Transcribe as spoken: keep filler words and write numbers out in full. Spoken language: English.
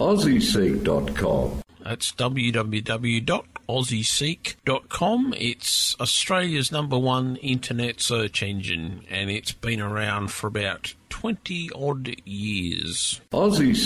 aussie seek dot com. That's w w w dot aussie seek dot com. It's Australia's number one internet search engine, and it's been around for about twenty odd years. Aussie